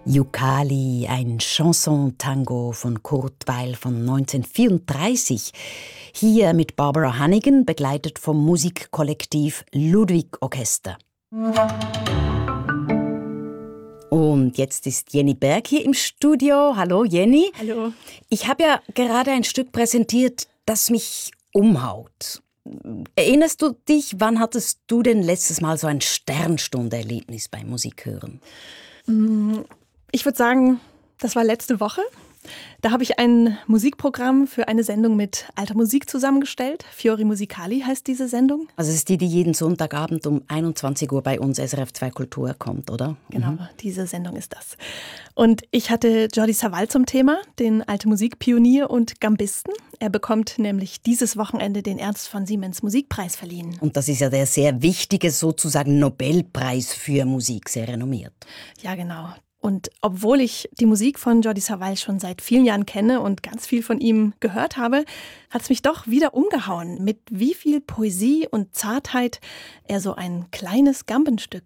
Yucali, ein Chanson-Tango von Kurt Weill von 1934. Hier mit Barbara Hannigan, begleitet vom Musikkollektiv Ludwig Orchester. Und jetzt ist Jenny Berg hier im Studio. Hallo Jenny. Hallo. Ich habe ja gerade ein Stück präsentiert, das mich umhaut. Erinnerst du dich, wann hattest du denn letztes Mal so ein Sternstunde-Erlebnis beim Musikhören? Ich würde sagen, das war letzte Woche. Da habe ich ein Musikprogramm für eine Sendung mit alter Musik zusammengestellt. Fiori Musicali heißt diese Sendung. Also es ist die jeden Sonntagabend um 21 Uhr bei uns SRF 2 Kultur kommt, oder? Genau, diese Sendung ist das. Und ich hatte Jordi Savall zum Thema, den alte Musikpionier und Gambisten. Er bekommt nämlich dieses Wochenende den Ernst von Siemens Musikpreis verliehen. Und das ist ja der sehr wichtige sozusagen Nobelpreis für Musik, sehr renommiert. Ja, genau. Und obwohl ich die Musik von Jordi Savall schon seit vielen Jahren kenne und ganz viel von ihm gehört habe, hat es mich doch wieder umgehauen, mit wie viel Poesie und Zartheit er so ein kleines Gambenstück